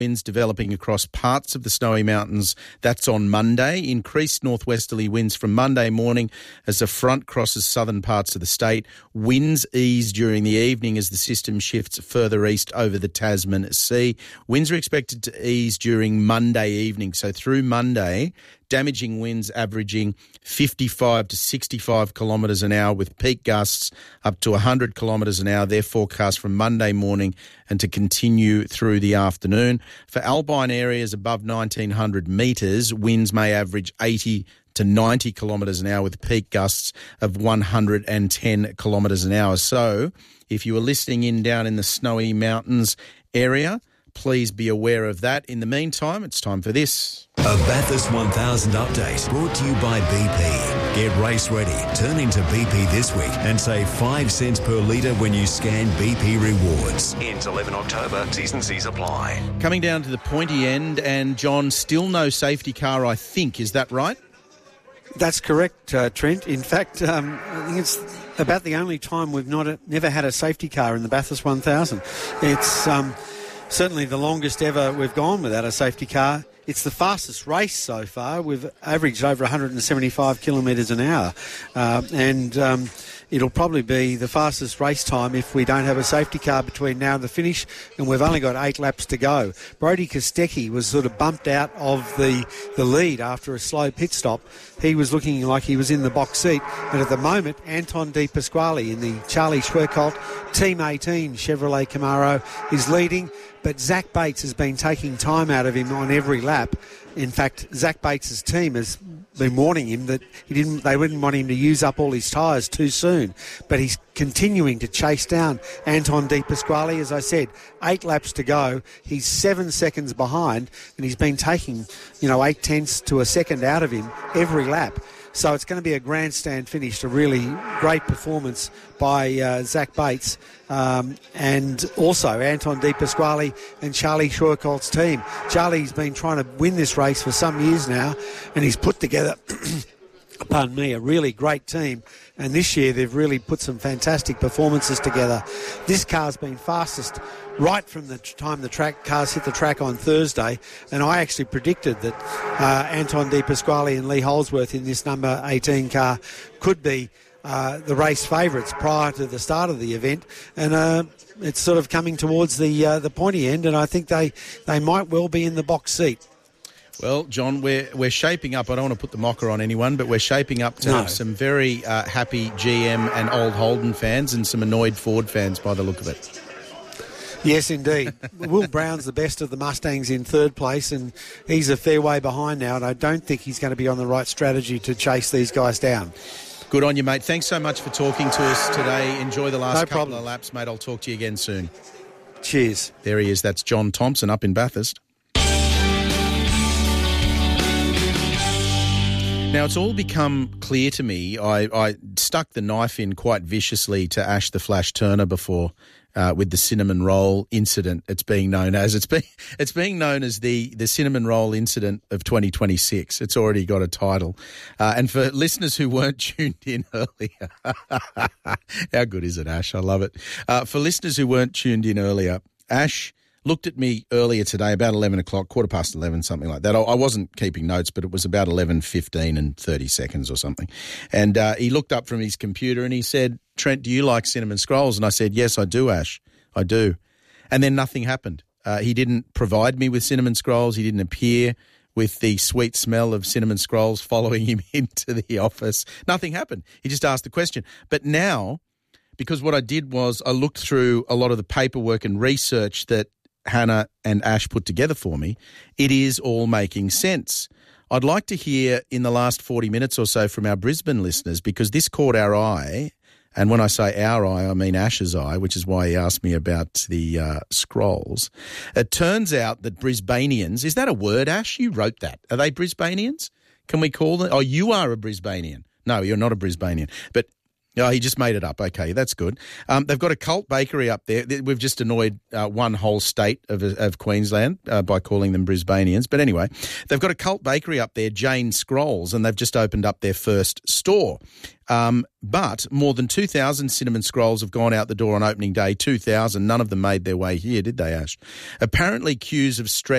winds developing across parts of the Snowy Mountains. That's on Monday. Increased northwesterly winds from Monday morning as the front crosses southern parts of the state. Winds ease during the evening as the system shifts further east over the Tasman Sea. Winds are expected to ease during Monday evening. So through Monday, damaging winds averaging 55 to 65 kilometres an hour with peak gusts up to 100 kilometres an hour. They're forecast from Monday morning and to continue through the afternoon. For alpine areas above 1,900 metres, winds may average 80 to 90 kilometres an hour with peak gusts of 110 kilometres an hour. So if you are listening in down in the Snowy Mountains area, please be aware of that. In the meantime, it's time for this. A Bathurst 1000 update brought to you by BP. Get race ready. Turn into BP this week and save 5 cents per litre when you scan BP Rewards. Ends 11 October. T's and C's apply. Coming down to the pointy end, and John, still no safety car, I think. Is that right? That's correct, Trent. In fact, I think it's about the only time we've never had a safety car in the Bathurst 1000. It's certainly the longest ever we've gone without a safety car. It's the fastest race so far. We've averaged over 175 kilometres an hour. It'll probably be the fastest race time if we don't have a safety car between now and the finish, and we've only got 8 laps to go. Brodie Kostecki was sort of bumped out of the lead after a slow pit stop. He was looking like he was in the box seat. But at the moment, Anton De Pasquale in the Charlie Schwerkolt Team 18 Chevrolet Camaro is leading. But Zach Bates has been taking time out of him on every lap. In fact, Zach Bates' team has been warning him that they wouldn't want him to use up all his tyres too soon. But he's continuing to chase down Anton De Pasquale. As I said, 8 laps to go. He's 7 seconds behind, and he's been taking, 8 tenths to a second out of him every lap. So it's going to be a grandstand finish, a really great performance by Zach Bates and also Anton De Pasquale and Charlie Schwerkolt's team. Charlie's been trying to win this race for some years now, and he's put together, pardon me, a really great team. And this year they've really put some fantastic performances together. This car's been fastest right from the time the cars hit the track on Thursday, and I actually predicted that Anton De Pasquale and Lee Holsworth in this number 18 car could be the race favourites prior to the start of the event, and it's sort of coming towards the pointy end, and I think they might well be in the box seat. Well, John, we're shaping up. I don't want to put the mocker on anyone, but we're shaping up to have some very happy GM and old Holden fans and some annoyed Ford fans by the look of it. Yes, indeed. Will Brown's the best of the Mustangs in third place, and he's a fair way behind now, and I don't think he's going to be on the right strategy to chase these guys down. Good on you, mate. Thanks so much for talking to us today. Enjoy the last couple of laps, mate. I'll talk to you again soon. Cheers. There he is. That's John Thompson up in Bathurst. Now, it's all become clear to me. I stuck the knife in quite viciously to Ash the Flash Turner before with the cinnamon roll incident. It's being known as the cinnamon roll incident of 2026. It's already got a title. And for listeners who weren't tuned in earlier, how good is it, Ash? I love it. For listeners who weren't tuned in earlier, Ash looked at me earlier today, about 11 o'clock, 11:15, something like that. I wasn't keeping notes, but it was about 11:15 and 30 seconds or something. And he looked up from his computer and he said, "Trent, do you like cinnamon scrolls?" And I said, "Yes, I do, Ash. I do." And then nothing happened. He didn't provide me with cinnamon scrolls. He didn't appear with the sweet smell of cinnamon scrolls following him into the office. Nothing happened. He just asked the question. But now, because what I did was I looked through a lot of the paperwork and research that Hannah and Ash put together for me, it is all making sense. I'd like to hear in the last 40 minutes or so from our Brisbane listeners, because this caught our eye, and when I say our eye, I mean Ash's eye, which is why he asked me about the scrolls. It turns out that Brisbanians, is that a word, Ash? You wrote that. Are they Brisbanians? Can we call them? Oh, you are a Brisbanian. No, you're not a Brisbanian. But Oh, he just made it up. Okay, that's good. They've got a cult bakery up there. We've just annoyed one whole state of Queensland by calling them Brisbanians. But anyway, they've got a cult bakery up there, Jane Scrolls, and they've just opened up their first store. But more than 2,000 cinnamon scrolls have gone out the door on opening day. 2,000. None of them made their way here, did they, Ash? Apparently, queues have stretched